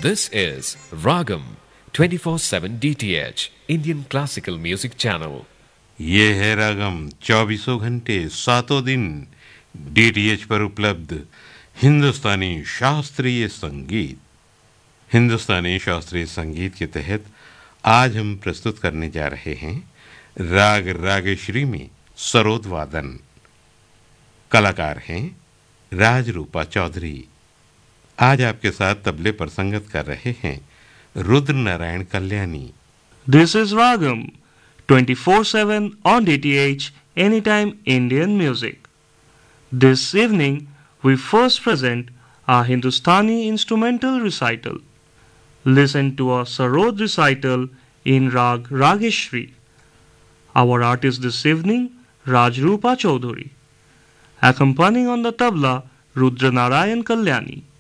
This is Ragam 24/7 DTH Indian Classical Music Channel. ये है रागम 24 घंटे 7 दिन डीटीएच पर उपलब्ध हिंदुस्तानी शास्त्रीय संगीत। हिंदुस्तानी शास्त्रीय संगीत के तहत आज हम प्रस्तुत करने जा रहे हैं राग रागेश्वरी में सरोद वादन। कलाकार हैं राजरूपा चौधरी। आज आपके साथ तबले पर संगत कर रहे हैं Rudra Narayan Kalyani. This is Ragam 24/7 on DTH Anytime Indian Music. This evening we first present our Hindustani instrumental recital. Listen to a Sarod recital in Rag Rageshri. Our artist this evening Rajrupa Chaudhary. Accompanying on the tabla Rudra Narayan Kalyani.